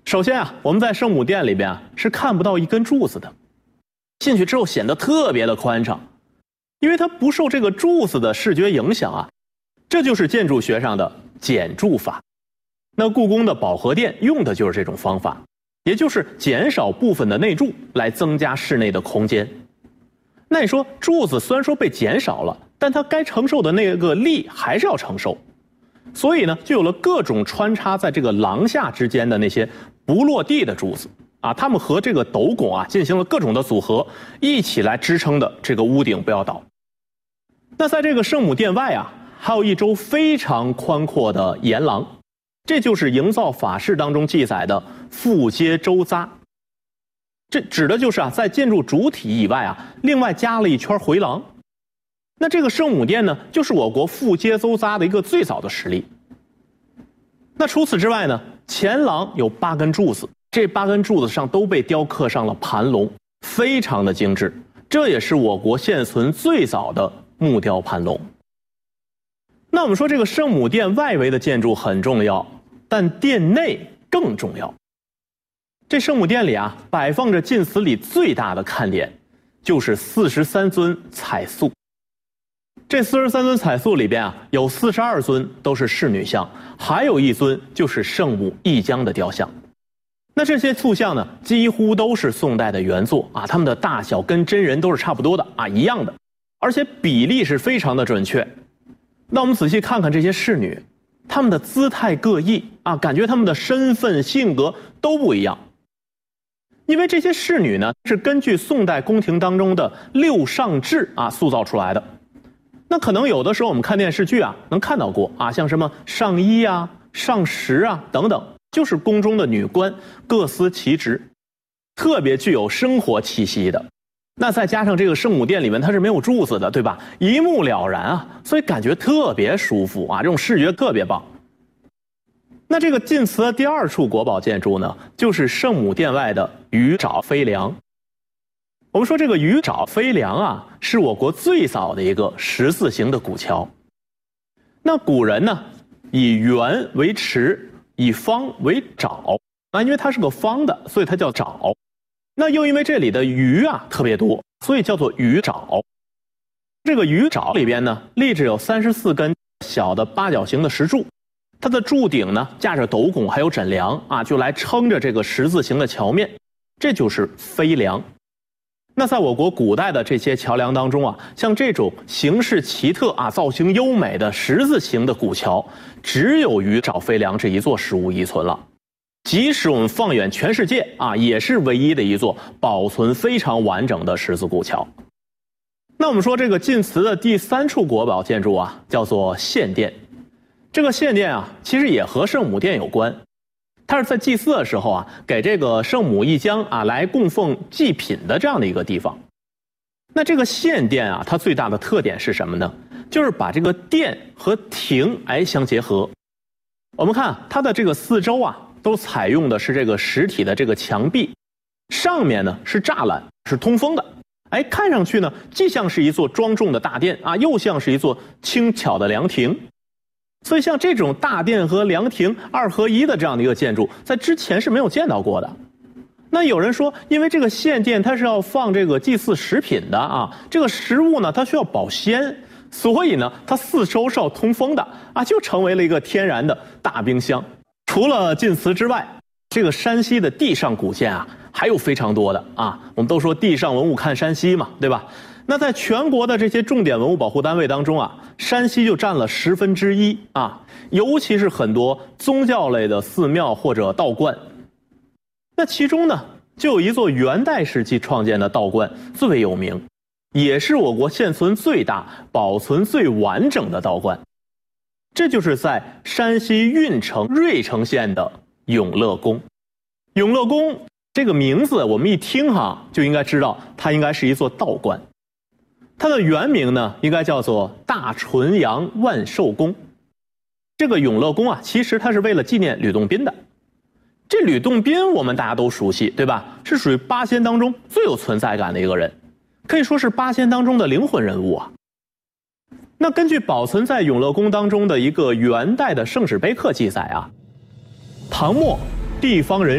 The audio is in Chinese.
首先啊，我们在圣母殿里边是看不到一根柱子的，进去之后显得特别的宽敞，因为它不受这个柱子的视觉影响啊。这就是建筑学上的减柱法。那故宫的保和殿用的就是这种方法，也就是减少部分的内柱来增加室内的空间。那你说柱子虽然说被减少了，但它该承受的那个力还是要承受，所以呢，就有了各种穿插在这个廊下之间的那些不落地的柱子啊，它们和这个斗拱啊进行了各种的组合，一起来支撑的这个屋顶不要倒。那在这个圣母殿外啊，还有一周非常宽阔的檐廊，这就是营造法式当中记载的复阶周匝。这指的就是啊，在建筑主体以外啊，另外加了一圈回廊。那这个圣母殿呢，就是我国复阶周匝的一个最早的实例。那除此之外呢，前廊有8根柱子，这8根柱子上都被雕刻上了盘龙，非常的精致。这也是我国现存最早的木雕盘龙。那我们说这个圣母殿外围的建筑很重要，但殿内更重要。这圣母殿里啊，摆放着晋祠里最大的看点，就是43尊彩塑。这43尊彩塑里边啊，有42尊都是仕女像，还有1尊就是圣母义江的雕像。那这些塑像呢，几乎都是宋代的原作啊，它们的大小跟真人都是差不多的啊，一样的，而且比例是非常的准确。那我们仔细看看这些仕女，她们的姿态各异啊，感觉她们的身份性格都不一样。因为这些仕女呢，是根据宋代宫廷当中的六上制啊塑造出来的。那可能有的时候我们看电视剧啊，能看到过啊，像什么上衣啊、上十啊等等，就是宫中的女官各司其职，特别具有生活气息的。那再加上这个圣母殿里面它是没有柱子的，对吧？一目了然啊，所以感觉特别舒服啊，这种视觉特别棒。那这个晋祠的第2处国宝建筑呢，就是圣母殿外的鱼沼飞梁。我们说这个鱼沼飞梁啊，是我国最早的一个十字形的古桥。那古人呢，以圆为池，以方为沼啊，因为它是个方的，所以它叫沼。那又因为这里的鱼啊特别多，所以叫做鱼沼。这个鱼沼里边呢，立着有34根小的八角形的石柱，它的柱顶呢架着斗拱还有枕梁啊，就来撑着这个十字形的桥面，这就是飞梁。那在我国古代的这些桥梁当中啊，像这种形式奇特啊、造型优美的十字形的古桥，只有鱼沼飞梁这一座实物遗存了。即使我们放眼全世界啊，也是唯一的一座保存非常完整的十字古桥。那我们说这个晋祠的第3处国宝建筑啊，叫做献殿。这个献殿啊，其实也和圣母殿有关。它是在祭祀的时候啊，给这个圣母义江啊来供奉祭品的这样的一个地方。那这个献殿啊，它最大的特点是什么呢？就是把这个殿和亭相结合。我们看它的这个四周啊，都采用的是这个实体的这个墙壁，上面呢是栅栏，是通风的。看上去呢，既像是一座庄重的大殿啊，又像是一座轻巧的凉亭。所以像这种大殿和凉亭2合1的这样的一个建筑，在之前是没有见到过的。那有人说，因为这个献殿它是要放这个祭祀食品的啊，这个食物呢它需要保鲜，所以呢它四周是要通风的啊，就成为了一个天然的大冰箱。除了晋祠之外，这个山西的地上古建啊还有非常多的啊，我们都说地上文物看山西嘛，对吧？那在全国的这些重点文物保护单位当中啊，山西就占了1/10啊，尤其是很多宗教类的寺庙或者道观。那其中呢，就有一座元代时期创建的道观最为有名，也是我国现存最大、保存最完整的道观。这就是在山西运城芮城县的永乐宫。永乐宫这个名字我们一听就应该知道它应该是一座道观。它的原名呢，应该叫做大纯阳万寿宫。这个永乐宫啊，其实它是为了纪念吕洞宾的。这吕洞宾我们大家都熟悉，对吧？是属于8仙当中最有存在感的一个人，可以说是8仙当中的灵魂人物啊。那根据保存在永乐宫当中的一个元代的圣旨碑刻记载啊，唐末地方人